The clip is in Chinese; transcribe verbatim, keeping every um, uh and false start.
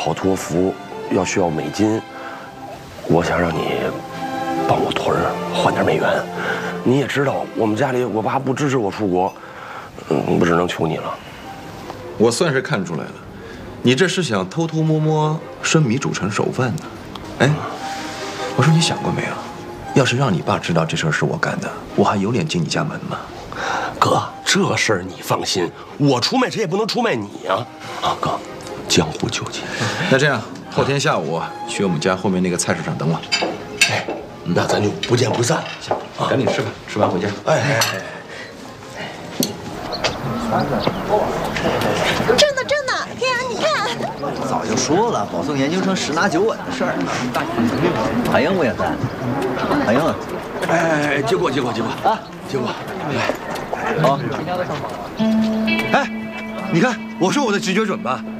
考托福要需要美金，我想让你帮我托人换点美元。你也知道，我们家里我爸不支持我出国，嗯，我只能求你了。 我算是看出来了，你这是想偷偷摸摸生米煮成熟饭呢。哎，我说你想过没有？要是让你爸知道这事儿是我干的，我还有脸进你家门吗？ 哥，这事儿你放心，我出卖谁也不能出卖你呀！啊，哥，江湖救急。 那这样，后天下午去我们家后面那个菜市场等我。 哎，那咱就不见不散。 行，赶紧吃吧，吃完回家。 哎哎哎。 真的真的，天啊，你看！ 早就说了，保送研究生十拿九稳的事儿。海英我也在，海英啊， 哎，接过接过接过啊，接过。 好。哎，你看，我说我的直觉准吧？